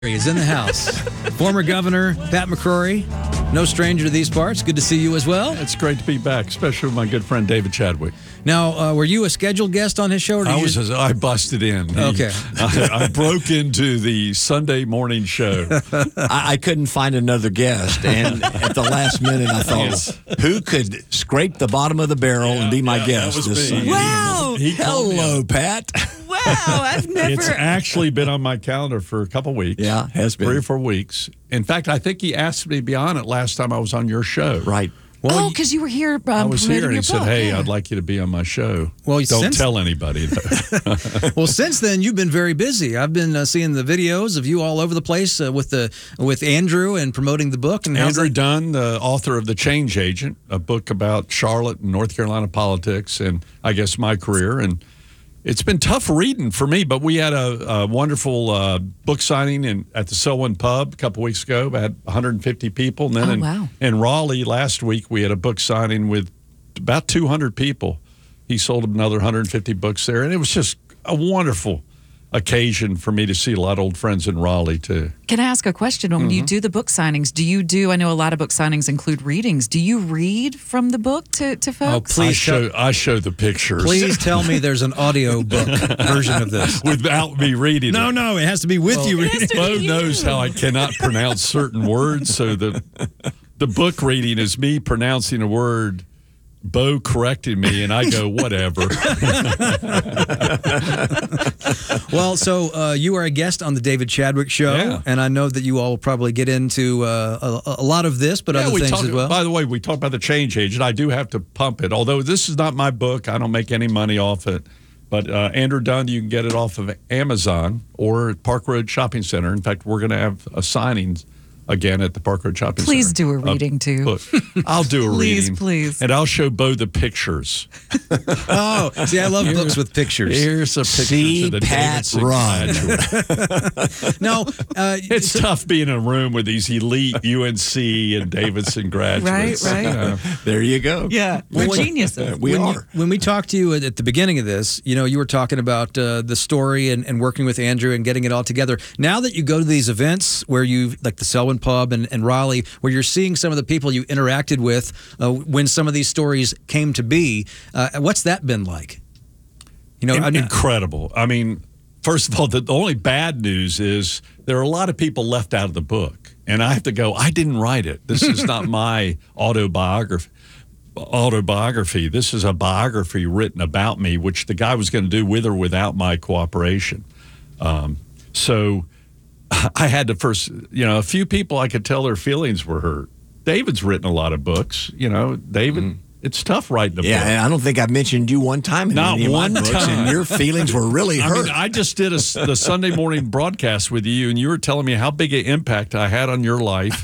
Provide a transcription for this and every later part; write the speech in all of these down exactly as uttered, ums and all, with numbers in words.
is in the house. Former Governor Pat McCrory, no stranger to these parts. Good to see you as well. It's great to be back, especially with my good friend David Chadwick. Now, uh, were you a scheduled guest on his show? Or did I you was. just... I busted in. He- Okay. I, I broke into the Sunday morning show. I, I couldn't find another guest, and at the last minute, I thought, who could scrape the bottom of the barrel and be my yeah, guest that was this me. Sunday? Wow. He called me Hello, up. Pat. Wow, I've never. It's actually been on my calendar for a couple weeks. Yeah, has been. Three or four weeks. In fact, I think he asked me to be on it last time I was on your show. Right. Well, oh, you- because you were here. Um, I was here, and promoting he your said, book, "Hey, yeah. I'd like you to be on my show." Well, Don't since- tell anybody, though. well, since then, you've been very busy. I've been uh, seeing the videos of you all over the place uh, with the with Andrew and promoting the book. And how's Andrew that- Dunn, the author of The Change Agent, a book about Charlotte and North Carolina politics and I guess my career. And it's been tough reading for me, but we had a, a wonderful uh, book signing in, at the Selwyn Pub a couple weeks ago. We had one hundred fifty people. And then Oh, in, wow. in Raleigh last week, we had a book signing with about two hundred people. He sold another one hundred fifty books there. And it was just a wonderful occasion for me to see a lot of old friends in Raleigh, too. Can I ask a question? When Mm-hmm. you do the book signings, do you do? I know a lot of book signings include readings. Do you read from the book to to Oh, folks? please I show, show, I show the pictures. please tell me there's an audio book version of this. Without me reading No, it. no, it has to be with you reading. to Bo be knows you. how I cannot pronounce certain words, so the the book reading is me pronouncing a word, Bo correcting me, and I go, whatever. Well, so uh, you are a guest on the David Chadwick Show, Yeah. and I know that you all will probably get into uh, a, a lot of this, but Yeah, other we things talk- as well. By the way, we talked about The Change Agent. I do have to pump it, although this is not my book. I don't make any money off it. But uh, Andrew Dunn, you can get it off of Amazon or at Park Road Shopping Center. In fact, we're going to have a signing again at the Park Road Shopping Please Center. do a reading, too. Look, I'll do a Please, reading. please. And I'll show Bo the pictures. Oh, see, I love books with pictures. Here's a picture See of the Pat Davidson run. graduate. No, uh, It's tough being in a room with these elite U N C and Davidson graduates. Right, right. you know. There you go. Yeah, we're Well, geniuses. We when are. You, when we talked to you at, at the beginning of this, you know, you were talking about uh, the story and, and working with Andrew and getting it all together. Now that you go to these events where you, like the Selwyn Pub and, and Raleigh, where you're seeing some of the people you interacted with uh, when some of these stories came to be, uh, what's that been like? You know, In- I- incredible. I mean, first of all, the, the only bad news is there are a lot of people left out of the book. And I have to go, I didn't write it. This is not my autobiography. autobiography. This is a biography written about me, which the guy was going to do with or without my cooperation. Um, so I had to first, you know, a few people I could tell their feelings were hurt. David's written a lot of books. You know, David, it's tough writing a Yeah, book. and I don't think I mentioned you one time in Not any of my one books, time. and your feelings were really I hurt. mean, I just did a, s- the Sunday morning broadcast with you, and you were telling me how big an impact I had on your life.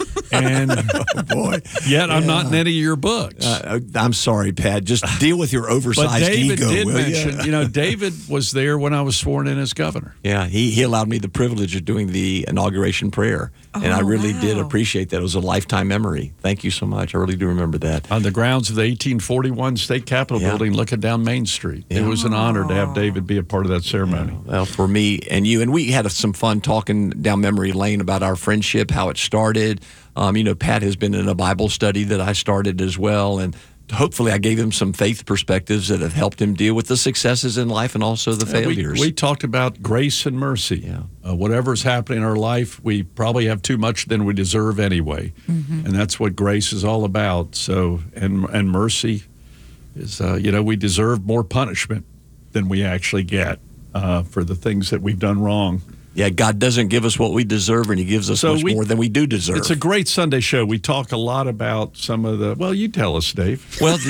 And boy, yet I'm not in any of your books. uh, I'm sorry, Pat. Just deal with your but oversized David ego, did will ya? mention, you know, David was there when I was sworn in as governor. Yeah, he, he allowed me the privilege of doing the inauguration prayer, and I Oh, really did wow. appreciate that. It was a lifetime memory. Thank you so much. I really do remember that. On the grounds of the eighteen forty-one State Capitol Yeah. building looking down Main Street. It Yeah. was an honor to have David be a part of that ceremony. Well, for me and you, and we had some fun talking down memory lane about our friendship, how it started. Um, you know, Pat has been in a Bible study that I started as well, and hopefully I gave him some faith perspectives that have helped him deal with the successes in life and also the Uh, we- failures. We, talked about grace and mercy. Yeah. Uh, whatever's happening in our life, we probably have too much than we deserve anyway, and that's what grace is all about. So, and and mercy is, uh, you know, we deserve more punishment than we actually get uh, for the things that we've done wrong. yeah, God doesn't give us what we deserve, and He gives us So much we- more than we do deserve. It's a great Sunday show. We talk a lot about some of the. Well, you tell us, Dave. Well,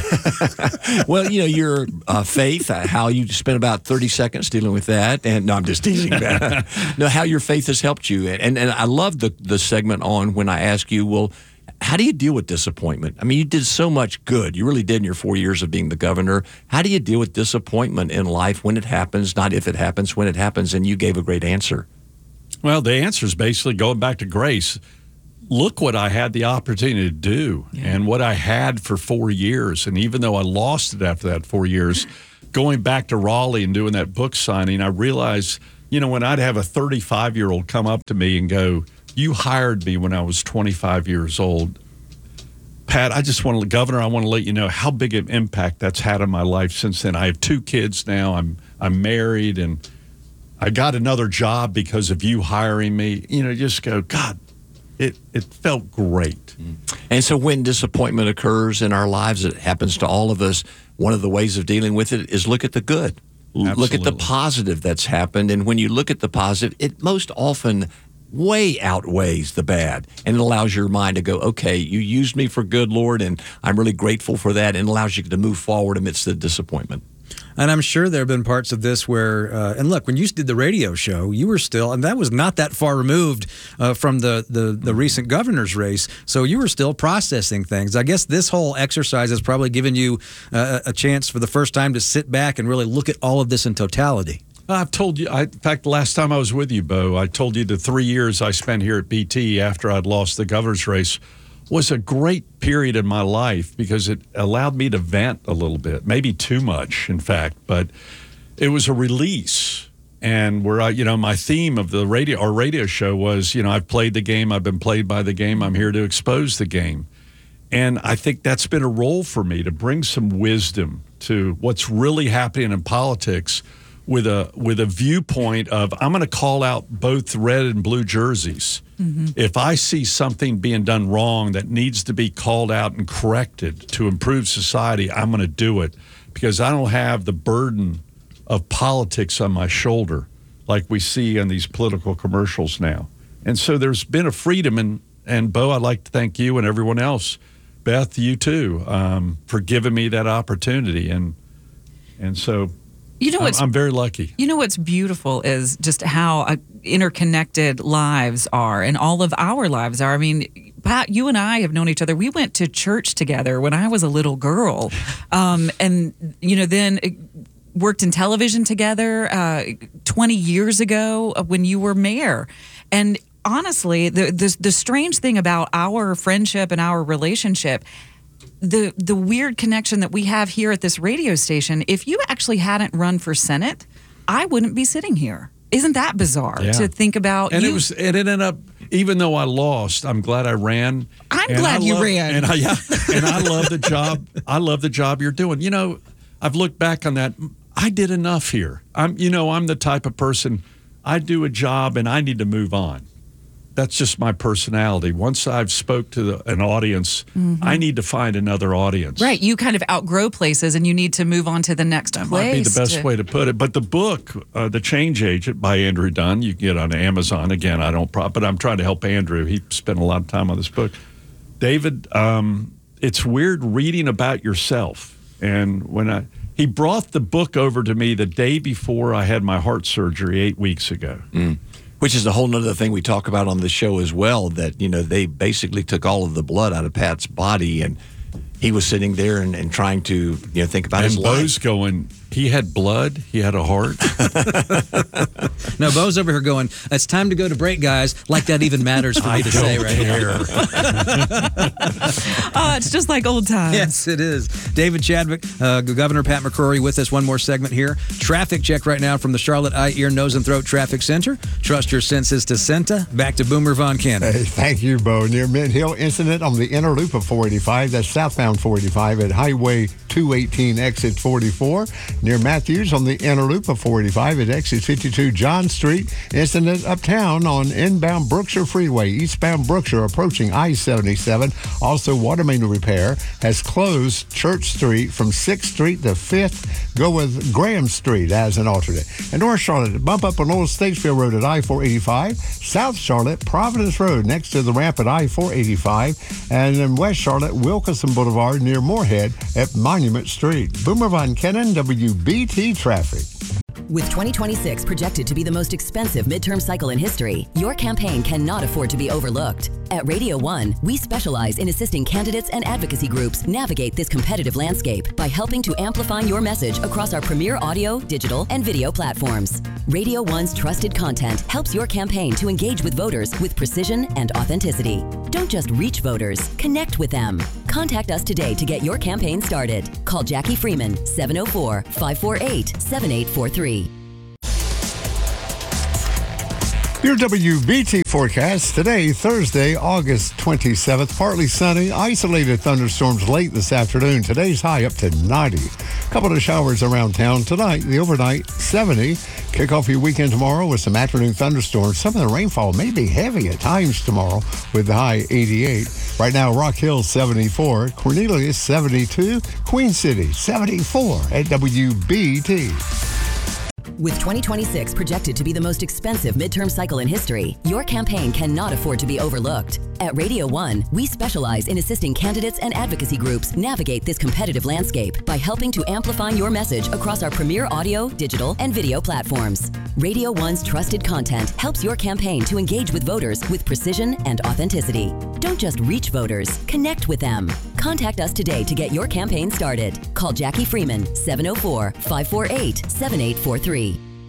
the- well, you know, your uh, faith, uh, how you spent about thirty seconds dealing with that. And no, I'm just teasing that. No, how your faith has helped you. And and I love the, the segment on when I ask you, well, how do you deal with disappointment? I mean, you did so much good. You really did in your four years of being the governor. How do you deal with disappointment in life when it happens, not if it happens, when it happens? And you gave a great answer. Well, the answer is basically going back to grace. Look what I had the opportunity to do and what I had for four years. And even though I lost it after that four years, going back to Raleigh and doing that book signing, I realized, you know, when I'd have a thirty-five-year-old come up to me and go, "You hired me when I was twenty-five years old." Pat, I just want to, Governor, I want to let you know how big an impact that's had on my life since then. I have two kids now. I'm I'm married, and I got another job because of you hiring me. You know, just go, God, it it felt great. And so when disappointment occurs in our lives, it happens to all of us. One of the ways of dealing with it is look at the good. Absolutely. Look at the positive that's happened. And when you look at the positive, it most often way outweighs the bad, and it allows your mind to go, okay, you used me for good, Lord, and I'm really grateful for that, and allows you to move forward amidst the disappointment. And I'm sure there have been parts of this where, uh, and look, when you did the radio show, you were still, and that was not that far removed uh, from the, the, the recent governor's race, so you were still processing things. I guess this whole exercise has probably given you uh, a chance for the first time to sit back and really look at all of this in totality. I've told you, I, in fact, the last time I was with you, Bo, I told you the three years I spent here at B T after I'd lost the governor's race was a great period in my life because it allowed me to vent a little bit, maybe too much, in fact, but it was a release. And where I, you know, my theme of the radio, our radio show was, you know, I've played the game, I've been played by the game, I'm here to expose the game. And I think that's been a role for me to bring some wisdom to what's really happening in politics with a with a viewpoint of I'm going to call out both red and blue jerseys. Mm-hmm. If I see something being done wrong that needs to be called out and corrected to improve society, I'm going to do it because I don't have the burden of politics on my shoulder like we see in these political commercials now. And so there's been a freedom, and, and Bo, I'd like to thank you and everyone else, Beth, you too, um, for giving me that opportunity. And and so You know what's I'm, I'm very lucky. You know what's beautiful is just how uh, interconnected lives are, and all of our lives are. I mean, Pat, you and I have known each other. We went to church together when I was a little girl, um, and you know, then worked in television together uh, twenty years ago when you were mayor. And honestly, the, the the strange thing about our friendship and our relationship, the the weird connection that we have here at this radio station, if you actually hadn't run for Senate, I wouldn't be sitting here. Isn't that bizarre Yeah. to think about? And you, it was, and it ended up, even though I lost, I'm glad I ran. I'm And glad I you love- ran. And I, yeah, and I love the job. I love the job you're doing. You know, I've looked back on that. I did enough here. I'm, you know, I'm the type of person, I do a job and I need to move on. That's just my personality. Once I've spoke to the, an audience, mm-hmm. I need to find another audience. Right. You kind of outgrow places and you need to move on to the next that place. That might be the best to... way to put it. But the book, uh, The Change Agent by Andrew Dunn, you can get on Amazon. Again, I don't prop, but I'm trying to help Andrew. He spent a lot of time on this book. David, um, it's weird reading about yourself. And when I, he brought the book over to me the day before I had my heart surgery eight weeks ago. Mm. Which is a whole nother thing we talk about on the show as well, that, you know, they basically took all of the blood out of Pat's body, and he was sitting there and, and trying to, you know, think about and his Bo's life. going, he had blood, he had a heart. No, Bo's over here going, it's time to go to break, guys. Like that even matters for me to say right here. Oh, it's just like old times. Yes, it is. David Chadwick, uh, Governor Pat McCrory with us. One more segment here. Traffic check right now from the Charlotte Eye, Ear, Nose, and Throat Traffic Center. Trust your senses to Senta. Back to Boomer Von Cannon. Hey, thank you, Bo. Near Mint Hill incident on the inner loop of four eighty-five. That's southbound four eighty-five at Highway two eighteen, exit forty-four. Near Matthews on the inner loop of four eighty-five at exit fifty-two John Street. Incident uptown on inbound Brookshire Freeway, eastbound Brookshire approaching I seventy-seven. Also, water main repair has closed Church Street from sixth Street to fifth. Go with Graham Street as an alternate. And North Charlotte, bump up on Old Statesville Road at I four eighty-five. South Charlotte, Providence Road next to the ramp at I four eighty-five. And in West Charlotte, Wilkinson Boulevard near Moorhead at Monument Street. Boomer Von Cannon, W B T Traffic. With twenty twenty-six projected to be the most expensive midterm cycle in history, your campaign cannot afford to be overlooked. At Radio One, we specialize in assisting candidates and advocacy groups navigate this competitive landscape by helping to amplify your message across our premier audio, digital, and video platforms. Radio One's trusted content helps your campaign to engage with voters with precision and authenticity. Don't just reach voters, connect with them. Contact us today to get your campaign started. Call Jackie Freeman, seven oh four, five four eight, seven eight four three. Your W B T forecast today, Thursday, August twenty-seventh. Partly sunny, isolated thunderstorms late this afternoon. Today's high up to ninety. Couple of showers around town tonight. The overnight, seventy. Kick off your weekend tomorrow with some afternoon thunderstorms. Some of the rainfall may be heavy at times tomorrow with the high eighty-eight. Right now, Rock Hill, seventy-four. Cornelius, seventy-two. Queen City, seventy-four at W B T. With twenty twenty-six projected to be the most expensive midterm cycle in history, your campaign cannot afford to be overlooked. At Radio One, we specialize in assisting candidates and advocacy groups navigate this competitive landscape by helping to amplify your message across our premier audio, digital, and video platforms. Radio One's trusted content helps your campaign to engage with voters with precision and authenticity. Don't just reach voters, connect with them. Contact us today to get your campaign started. Call Jackie Freeman, seven oh four, five four eight, seven eight four three.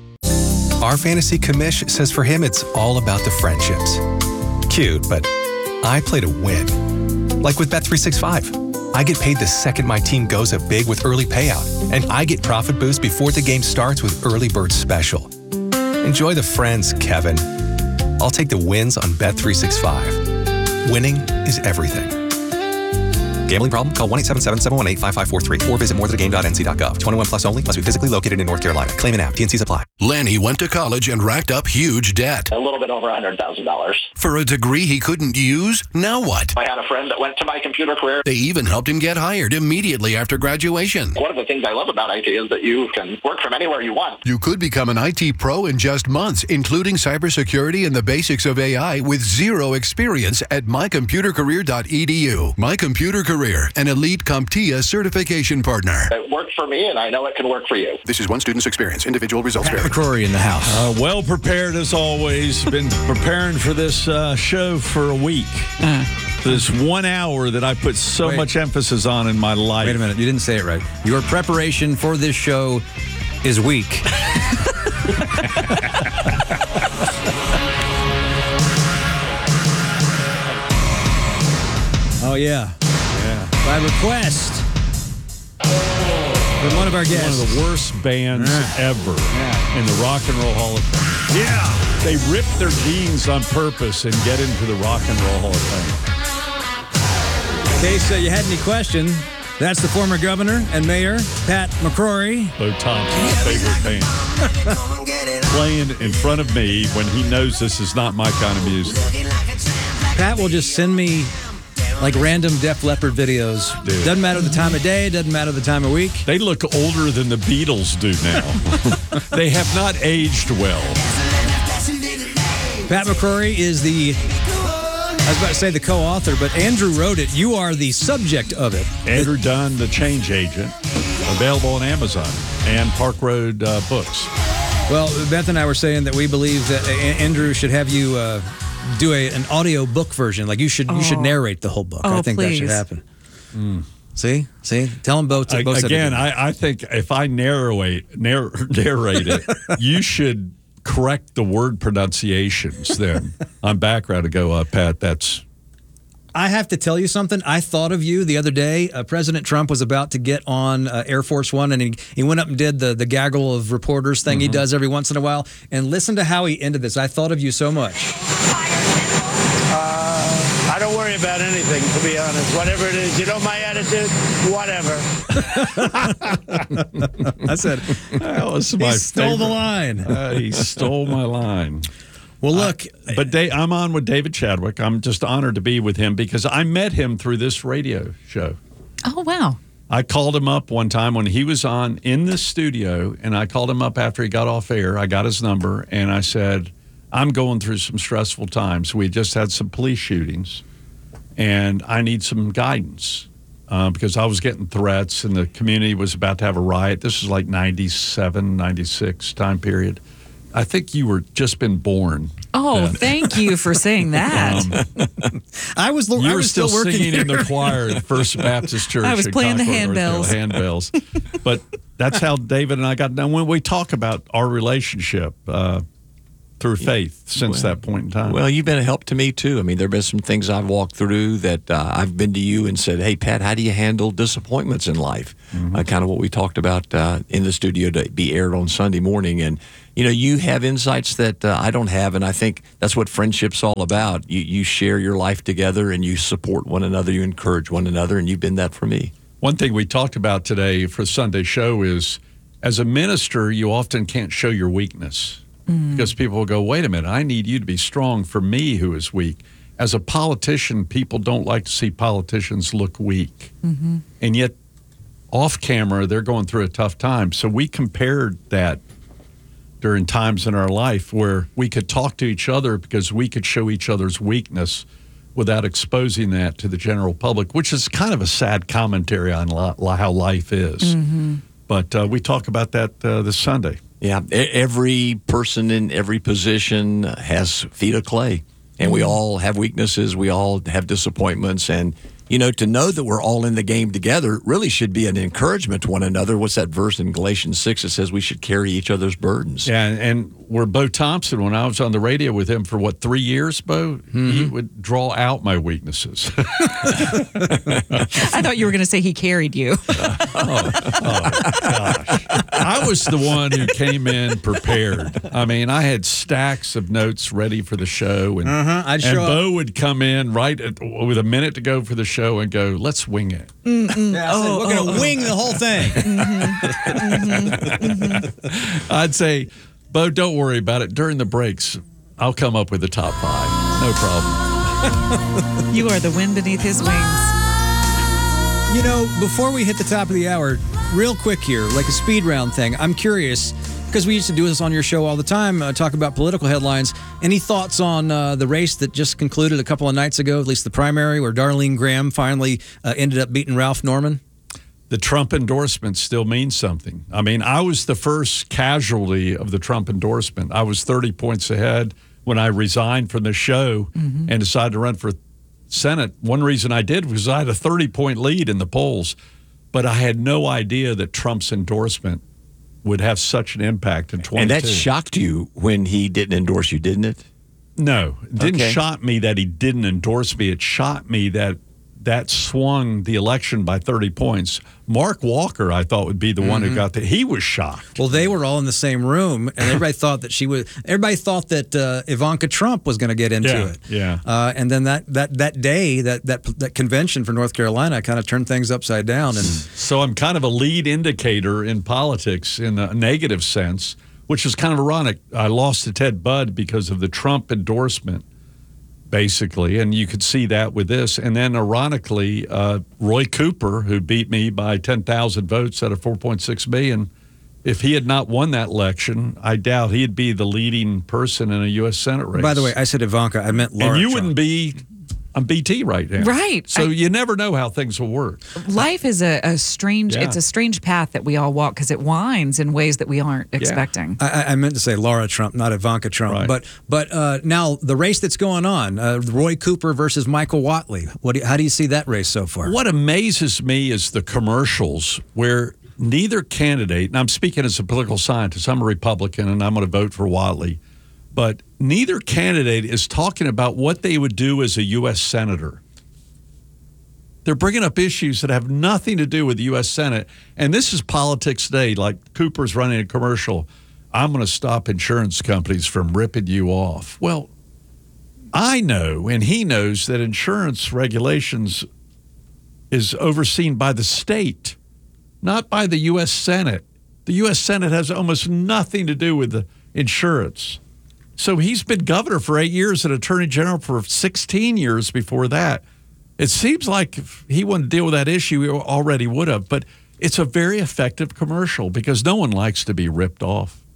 Our fantasy commish says for him it's all about the friendships. Cute, but I play to win. Like with Bet three sixty-five. I get paid the second my team goes up big with early payout, and I get profit boost before the game starts with Early Bird Special. Enjoy the friends, Kevin. I'll take the wins on Bet three sixty-five. Winning is everything. Gambling problem? Call one eight seven seven, seven one eight, five five four three or visit more than a game dot n c dot gov. twenty-one plus only. Must be physically located in North Carolina. Claim an app. T N Cs apply. Lanny went to college and racked up huge debt. A little bit over one hundred thousand dollars. For a degree he couldn't use? Now what? I had a friend that went to my computer career. They even helped him get hired immediately after graduation. One of the things I love about I T is that you can work from anywhere you want. You could become an I T pro in just months, including cybersecurity and the basics of A I with zero experience at my computer career dot e d u. My Computer Career, an elite CompTIA certification partner. It worked for me, and I know it can work for you. This is one student's experience. Individual results Pat vary. McCrory in the house. Uh, well prepared as always. Been preparing for this uh, show for a week. Uh, this one hour that I put so Wait. much emphasis on in my life. Wait a minute. You didn't say it right. Your preparation for this show is weak. Oh, yeah. Yeah. By request from one of our guests. One of the worst bands Yeah. ever Yeah. in the Rock and Roll Hall of Fame. Yeah. They rip their jeans on purpose and get into the Rock and Roll Hall of Fame. In case uh, you had any question, that's the former governor and mayor, Pat McCrory. Bo Thompson's favorite band. Playing in front of me when he knows this is not my kind of music. Pat will just send me like random Def Leppard videos. Dude. Doesn't matter the time of day, doesn't matter the time of week. They look older than the Beatles do now. They have not aged well. Pat McCrory is the, I was about to say the co-author, but Andrew wrote it. You are the subject of it. Andrew Dunn, The Change Agent, available on Amazon and Park Road uh, Books. Well, Beth and I were saying that we believe that A- Andrew should have you uh, do a, an audio book version. Like you should you should Oh. narrate the whole book. Oh, I think that should please. happen. See? See? Tell them both. I, both said again, it. I, I think if I narrate, narr- narrate it, you should correct the word pronunciations then on background to go, uh, Pat, that's... I have to tell you something. I thought of you the other day. Uh, President Trump was about to get on uh, Air Force One, and he, he went up and did the, the gaggle of reporters thing he does every once in a while. And listen to how he ended this. I thought of you so much. Uh, I don't worry about anything, to be honest. Whatever it is, you know my attitude? Whatever. I said, That was he my stole the favorite. line. Uh, he stole my line. Well, look, But Da- I'm on with David Chadwick. I'm just honored to be with him because I met him through this radio show. Oh, wow. I called him up one time when he was on in the studio, and I called him up after he got off air. I got his number, and I said, I'm going through some stressful times. We just had some police shootings, and I need some guidance uh, because I was getting threats, and the community was about to have a riot. This was like ninety-seven, ninety-six time period. I think you were just been born. Oh, then. thank you for saying that. Um, I was, You I were was still, still, working singing in here. the choir at First Baptist Church. I was in playing the Concord, North handbells. Carolina, handbells. But that's how David and I got down. When we talk about our relationship, uh, through faith since Well, that point in time. Well, you've been a help to me, too. I mean, there have been some things I've walked through that uh, I've been to you and said, hey, Pat, how do you handle disappointments in life? Mm-hmm. Uh, kind of what we talked about uh, in the studio to be aired on Sunday morning. And, you know, you have insights that uh, I don't have, and I think that's what friendship's all about. You, you share your life together, and you support one another, you encourage one another, and you've been that for me. One thing we talked about today for Sunday show is, as a minister, you often can't show your weakness. Because people will go, wait a minute, I need you to be strong for me who is weak. As a politician, people don't like to see politicians look weak. Mm-hmm. And yet, off camera, they're going through a tough time. So we compared that during times in our life where we could talk to each other because we could show each other's weakness without exposing that to the general public, which is kind of a sad commentary on li- how life is. Mm-hmm. But uh, we talk about that uh, this Sunday. Yeah, every person in every position has feet of clay, and we all have weaknesses. We all have disappointments, and you know, to know that we're all in the game together really should be an encouragement to one another. What's that verse in Galatians six that says we should carry each other's burdens? Yeah, and where Bo Thompson, when I was on the radio with him for, what, three years, Bo, mm-hmm. he would draw out my weaknesses. I thought you were going to say he carried you. oh, oh, gosh. I was the one who came in prepared. I mean, I had stacks of notes ready for the show, and, uh-huh, I'd and show Bo up. would come in right at, with a minute to go for the show and go, let's wing it. Mm-mm. Yeah, I said, Oh, we're going to oh, wing the whole thing. Mm-hmm. Mm-hmm. I'd say, Bo, don't worry about it. During the breaks, I'll come up with the top five. No problem. You are the wind beneath his wings. You know, before we hit the top of the hour, real quick here, like a speed round thing, I'm curious, because we used to do this on your show all the time, uh, talk about political headlines. Any thoughts on uh, the race that just concluded a couple of nights ago, at least the primary, where Darlene Graham finally uh, ended up beating Ralph Norman? The Trump endorsement still means something. I mean, I was the first casualty of the Trump endorsement. I was thirty points ahead when I resigned from the show mm-hmm. and decided to run for Senate. One reason I did was I had a thirty-point lead in the polls, but I had no idea that Trump's endorsement would have such an impact in twenty-two. And that shocked you when he didn't endorse you, didn't it? No, it didn't Okay. shock me that he didn't endorse me. It shocked me that that swung the election by thirty points. Mark Walker, I thought, would be the mm-hmm. one who got that. He was shocked. Well, they were all in the same room, and everybody thought that she was. Everybody thought that uh, Ivanka Trump was going to get into Yeah, it. yeah. Uh, and then that that that day, that that that convention for North Carolina, kind of turned things upside down. And So I'm kind of a lead indicator in politics in a negative sense, which is kind of ironic. I lost to Ted Budd because of the Trump endorsement, basically, and you could see that with this. And then, ironically, uh, Roy Cooper, who beat me by ten thousand votes out of four point six million, if he had not won that election, I doubt he'd be the leading person in a U S Senate race. by the way, I said Ivanka, I meant Laura. and you Trump. wouldn't be on B T right now. Right. So I- you never know how things will work. Life is a, a strange, Yeah. it's a strange path that we all walk because it winds in ways that we aren't expecting. I, I meant to say Laura Trump, not Ivanka Trump. Right. But but uh, now the race that's going on, uh, Roy Cooper versus Michael Watley. What do you, how do you see that race so far? What amazes me is the commercials where neither candidate, and I'm speaking as a political scientist, I'm a Republican and I'm going to vote for Watley, but neither candidate is talking about what they would do as a U S senator. They're bringing up issues that have nothing to do with the U S Senate. And this is politics today, like Cooper's running a commercial. I'm going to stop insurance companies from ripping you off. Well, I know, and he knows, that insurance regulations is overseen by the state, not by the U S Senate. The U S Senate has almost nothing to do with the insurance. So he's been governor for eight years and attorney general for sixteen years before that. It seems like if he wanted to deal with that issue, he already would have. But it's a very effective commercial because no one likes to be ripped off.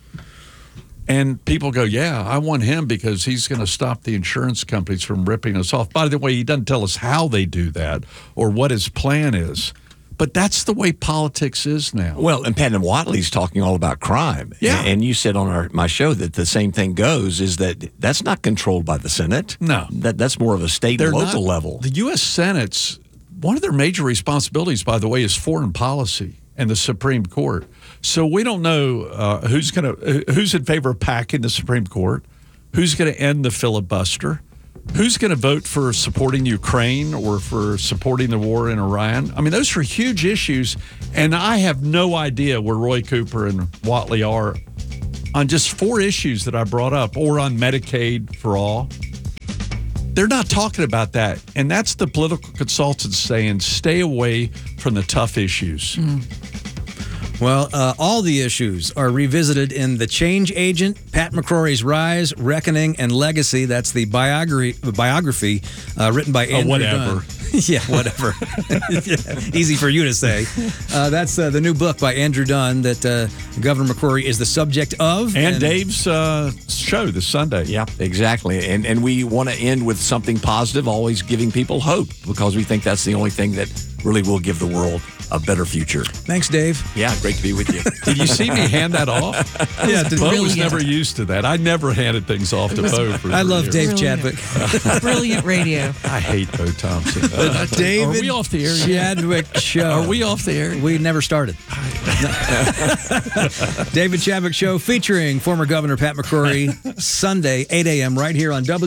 And people go, yeah, I want him because he's going to stop the insurance companies from ripping us off. By the way, he doesn't tell us how they do that or what his plan is. But that's the way politics is now. Well, and Pat and Watley's talking all about crime. Yeah. And you said on our my show that the same thing goes, is that that's not controlled by the Senate. No. That That's more of a state They're and local not- level. The U S Senate's, one of their major responsibilities, by the way, is foreign policy. and the Supreme Court. So we don't know uh, who's going to who's in favor of packing the Supreme Court, who's going to end the filibuster, who's going to vote for supporting Ukraine or for supporting the war in Iran. I mean, those are huge issues, and I have no idea where Roy Cooper and Whatley are on just four issues that I brought up, or on Medicaid for all. They're not talking about that, and that's the political consultants saying, stay away from the tough issues. Mm. Well, uh, all the issues are revisited in The Change Agent, Pat McCrory's Rise, Reckoning, and Legacy. That's the biography, biography uh, written by Andrew Oh, whatever. Dunn. Yeah, whatever. Yeah, easy for you to say. Uh, that's uh, the new book by Andrew Dunn that uh, Governor McCrory is the subject of. And, and Dave's uh, show this Sunday. Yeah, exactly. And and we want to end with something positive, always giving people hope, because we think that's the only thing that really will give the world a better future. Thanks, Dave. Yeah, great to be with you. Did you see me hand that off? Yeah, Bo was brilliant. never used to that. I never handed things off to Bo. For I love years. Dave Brilliant. Chadwick. Brilliant radio. I hate Bo Thompson. Uh, David Are we off the air yet? Chadwick Show. Are we off the air? We never started. David Chadwick Show featuring former Governor Pat McCrory, Sunday, eight a.m. right here on W.